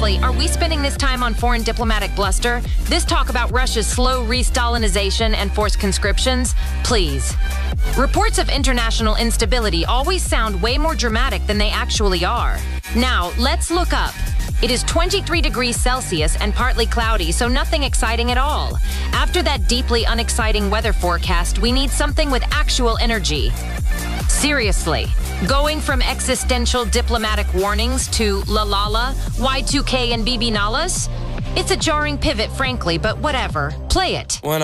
Seriously, are we spending this time on foreign diplomatic bluster? This talk about Russia's slow re-Stalinization and forced conscriptions? Please. Reports of international instability always sound way more dramatic than they actually are. Now, let's look up. It is 23 degrees Celsius and partly cloudy, so nothing exciting at all. After that deeply unexciting weather forecast, we need something with actual energy. Seriously, going from existential diplomatic warnings to La La La, Y2K and BB Nalas? It's a jarring pivot, frankly, but whatever. Play it.